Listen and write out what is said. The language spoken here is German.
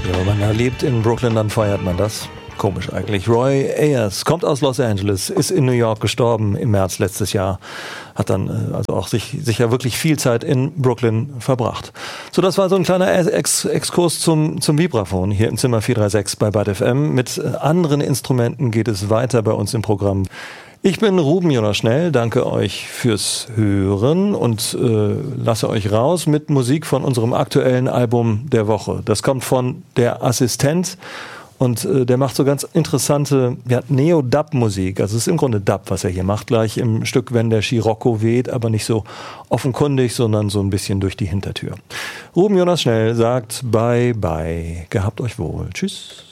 Ja, wenn man da lebt in Brooklyn, dann feiert man das. Komisch eigentlich. Roy Ayers kommt aus Los Angeles, ist in New York gestorben im März letztes Jahr, hat dann also auch sicher wirklich viel Zeit in Brooklyn verbracht. So, das war so ein kleiner Exkurs zum Vibraphon hier im Zimmer 436 bei Byte FM. Mit anderen Instrumenten geht es weiter bei uns im Programm. Ich bin Ruben Jonas Schnell, danke euch fürs Hören und lasse euch raus mit Musik von unserem aktuellen Album der Woche. Das kommt von Der Assistent. Und der macht so ganz interessante Neo-Dub-Musik. Also es ist im Grunde Dub, was er hier macht, gleich im Stück Wenn der Scirocco weht, aber nicht so offenkundig, sondern so ein bisschen durch die Hintertür. Ruben Jonas Schnell sagt Bye, bye. Gehabt euch wohl. Tschüss.